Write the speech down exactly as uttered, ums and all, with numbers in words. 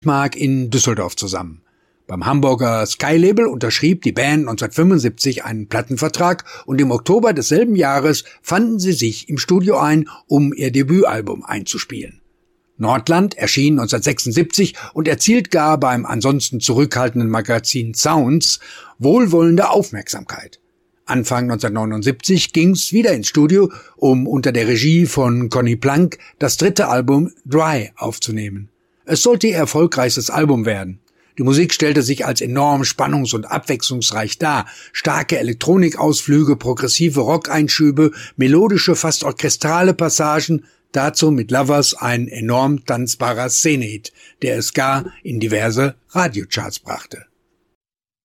Mark in Düsseldorf zusammen. Beim Hamburger Sky Label unterschrieb die Band neunzehnhundertfünfundsiebzig einen Plattenvertrag und im Oktober desselben Jahres fanden sie sich im Studio ein, um ihr Debütalbum einzuspielen. Nordland erschien neunzehnhundertsechsundsiebzig und erzielt gar beim ansonsten zurückhaltenden Magazin Sounds wohlwollende Aufmerksamkeit. Anfang neunzehnhundertneunundsiebzig ging's wieder ins Studio, um unter der Regie von Conny Plank das dritte Album Dry aufzunehmen. Es sollte ihr erfolgreichstes Album werden. Die Musik stellte sich als enorm spannungs- und abwechslungsreich dar. Starke Elektronikausflüge, progressive Rockeinschübe, melodische, fast orchestrale Passagen, dazu mit Lovers ein enorm tanzbarer Szenehit, der es gar in diverse Radiocharts brachte.